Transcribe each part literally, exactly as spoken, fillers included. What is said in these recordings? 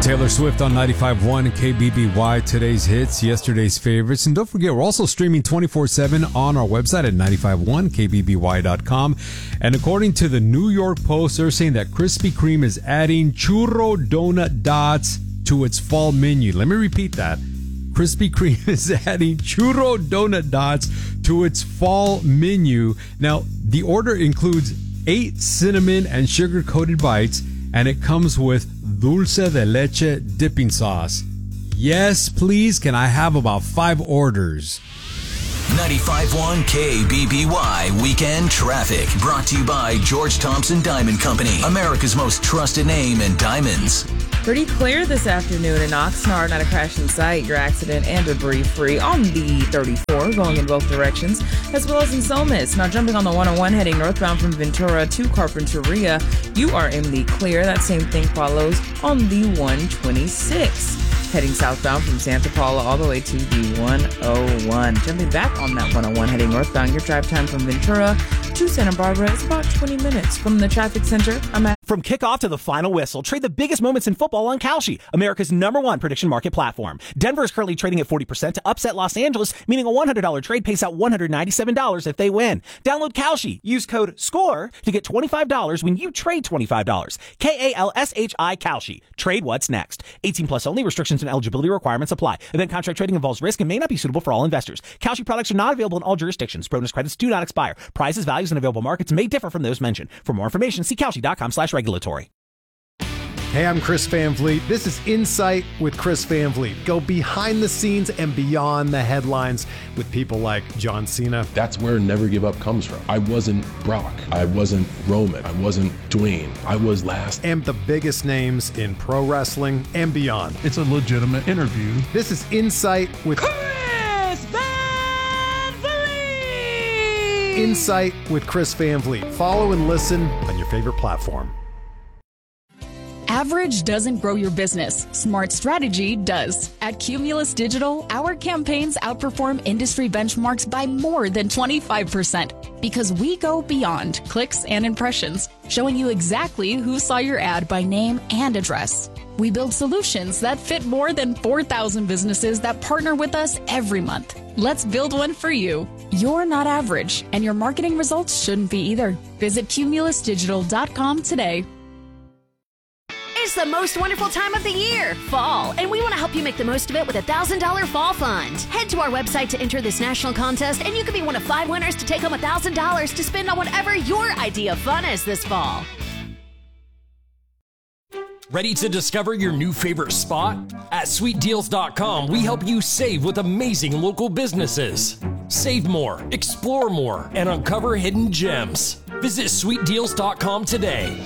Taylor Swift on ninety-five point one and K B B Y, today's hits, yesterday's favorites. And don't forget, we're also streaming twenty-four seven on our website at nine five one K B B Y dot com. And according to the New York Post, they're saying that Krispy Kreme is adding churro donut dots to its fall menu. Let me repeat that. Krispy Kreme is adding churro donut dots to its fall menu. Now, the order includes eight cinnamon and sugar-coated bites, and it comes with dulce de leche dipping sauce. Yes, please. Can I have about five orders? ninety-five point one K B B Y Weekend Traffic. Brought to you by George Thompson Diamond Company, America's most trusted name in diamonds. Pretty clear this afternoon in Oxnard, not a crash in sight. Your accident and debris free on the thirty-four, going in both directions, as well as in Somis. Now jumping on the one oh one, heading northbound from Ventura to Carpinteria, you are in the clear. That same thing follows on the one twenty-six. Heading southbound from Santa Paula all the way to the one oh one. Jumping back on that one oh one, heading northbound, your drive time from Ventura to Santa Barbara is about twenty minutes. From the traffic center, I'm at... From kickoff to the final whistle, trade the biggest moments in football on Kalshi, America's number one prediction market platform. Denver is currently trading at forty percent to upset Los Angeles, meaning a one hundred dollars trade pays out one hundred ninety-seven dollars if they win. Download Kalshi. Use code SCORE to get twenty-five dollars when you trade twenty-five dollars. K A L S H I Kalshi. Trade what's next. eighteen plus only. Restrictions and eligibility requirements apply. Event contract trading involves risk and may not be suitable for all investors. Kalshi products are not available in all jurisdictions. Bonus credits do not expire. Prices, values, and available markets may differ from those mentioned. For more information, see Kalshi.com slash regulatory. Hey, I'm Chris Van Vliet. This is Insight with Chris Van Vliet. Go behind the scenes and beyond the headlines with people like John Cena. That's where Never Give Up comes from. I wasn't Brock. I wasn't Roman. I wasn't Dwayne. I was last. And the biggest names in pro wrestling and beyond. It's a legitimate interview. This is Insight with Chris Van Vliet. Insight with Chris Van Vliet. Follow and listen on your favorite platform. Average doesn't grow your business. Smart strategy does. At Cumulus Digital, our campaigns outperform industry benchmarks by more than twenty-five percent because we go beyond clicks and impressions, showing you exactly who saw your ad by name and address. We build solutions that fit more than four thousand businesses that partner with us every month. Let's build one for you. You're not average, and your marketing results shouldn't be either. Visit cumulus digital dot com today. It's the most wonderful time of the year, fall, and we want to help you make the most of it with a one thousand dollars Fall Fund. Head to our website to enter this national contest, and you can be one of five winners to take home one thousand dollars to spend on whatever your idea of fun is this fall. Ready to discover your new favorite spot? At sweet deals dot com, we help you save with amazing local businesses. Save more, explore more, and uncover hidden gems. Visit sweet deals dot com today.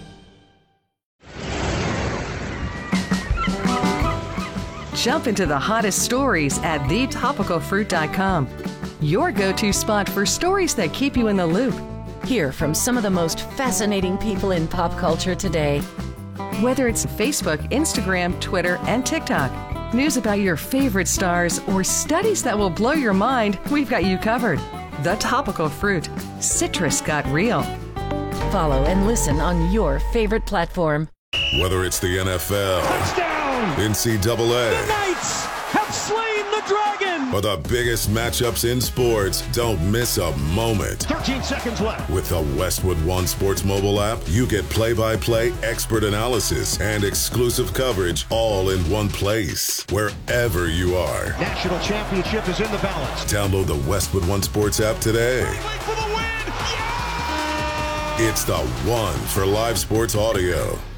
Jump into the hottest stories at the topical fruit dot com. Your go-to spot for stories that keep you in the loop. Hear from some of the most fascinating people in pop culture today. Whether it's Facebook, Instagram, Twitter, and TikTok, news about your favorite stars, or studies that will blow your mind, we've got you covered. The Topical Fruit. Citrus got real. Follow and listen on your favorite platform. Whether it's the N F L, touchdown, N C double A, the Knights have slain the dragon, or the biggest matchups in sports, don't miss a moment. thirteen seconds left. With the Westwood One Sports mobile app, you get play-by-play, expert analysis, and exclusive coverage all in one place, wherever you are. National championship is in the balance. Download the Westwood One Sports app today. For the win. Yeah! It's the one for live sports audio.